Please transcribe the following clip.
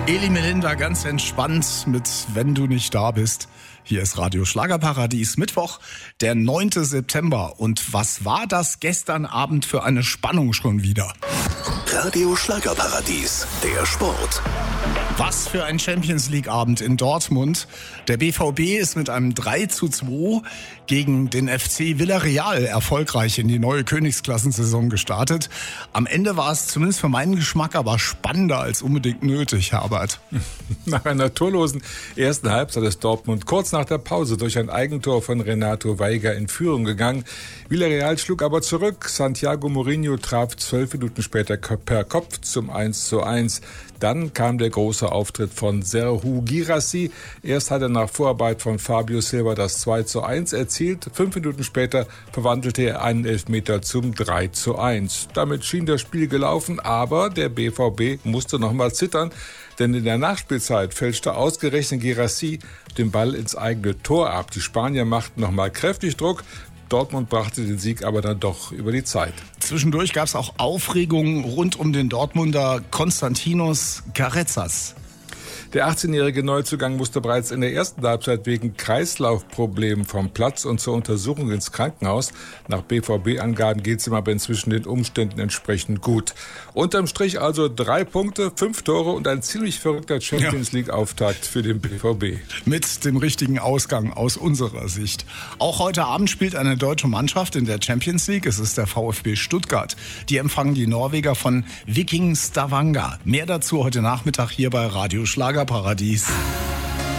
Eli Melinda ganz entspannt mit Wenn du nicht da bist. Hier ist Radio Schlagerparadies, Mittwoch, der 9. September. Und was war das gestern Abend für eine Spannung schon wieder? Radio Schlagerparadies, der Sport. Was für ein Champions-League-Abend in Dortmund. Der BVB ist mit einem 3:2 gegen den FC Villarreal erfolgreich in die neue Königsklassensaison gestartet. Am Ende war es zumindest für meinen Geschmack aber spannender als unbedingt nötig, Herbert. Nach einer torlosen ersten Halbzeit ist Dortmund kurz nach der Pause durch ein Eigentor von Renato Weiger in Führung gegangen. Villarreal schlug aber zurück. Santiago Mourinho traf 12 Minuten später per Kopf zum 1:1. Dann kam der große Auftritt von Serhou Guirassy. Erst hat er nach Vorarbeit von Fabio Silva das 2:1 erzielt. 5 Minuten später verwandelte er einen Elfmeter zum 3:1. Damit schien das Spiel gelaufen, aber der BVB musste noch mal zittern. Denn in der Nachspielzeit fälschte ausgerechnet Guirassy den Ball ins eigene Tor ab. Die Spanier machten noch mal kräftig Druck. Dortmund brachte den Sieg aber dann doch über die Zeit. Zwischendurch gab es auch Aufregung rund um den Dortmunder Konstantinos Carezas. Der 18-jährige Neuzugang musste bereits in der ersten Halbzeit wegen Kreislaufproblemen vom Platz und zur Untersuchung ins Krankenhaus. Nach BVB-Angaben geht es ihm aber inzwischen den Umständen entsprechend gut. Unterm Strich also 3 Punkte, 5 Tore und ein ziemlich verrückter Champions-League-Auftakt für den BVB. Mit dem richtigen Ausgang aus unserer Sicht. Auch heute Abend spielt eine deutsche Mannschaft in der Champions League. Es ist der VfB Stuttgart. Die empfangen die Norweger von Viking Stavanger. Mehr dazu heute Nachmittag hier bei Radio Schlagerparadies.